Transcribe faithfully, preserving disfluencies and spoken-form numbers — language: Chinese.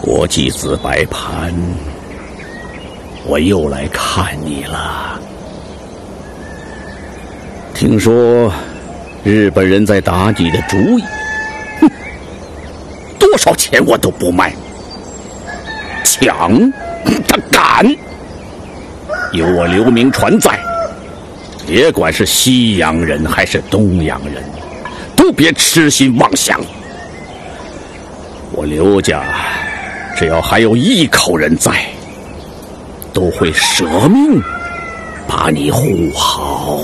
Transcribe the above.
国际紫白盘，我又来看你了。听说日本人在打你的主意，哼，多少钱我都不卖。抢，他敢！有我刘铭传在，别管是西洋人还是东洋人，都别痴心妄想。我刘家只要还有一口人在，都会舍命把你护好。